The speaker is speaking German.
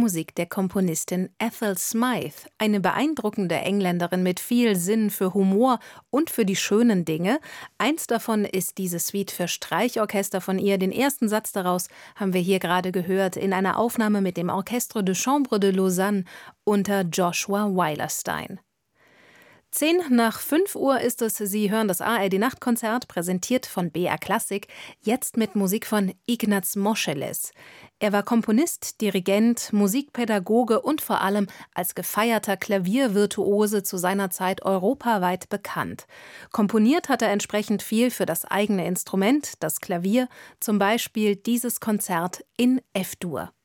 Musik der Komponistin Ethel Smyth, eine beeindruckende Engländerin mit viel Sinn für Humor und für die schönen Dinge. Eins davon ist diese Suite für Streichorchester von ihr. Den ersten Satz daraus haben wir hier gerade gehört in einer Aufnahme mit dem Orchestre de Chambre de Lausanne unter Joshua Weilerstein. 10:05 ist es. Sie hören das ARD-Nachtkonzert, präsentiert von BR Klassik, jetzt mit Musik von Ignaz Moscheles. Er war Komponist, Dirigent, Musikpädagoge und vor allem als gefeierter Klaviervirtuose zu seiner Zeit europaweit bekannt. Komponiert hat er entsprechend viel für das eigene Instrument, das Klavier, zum Beispiel dieses Konzert in F-Dur.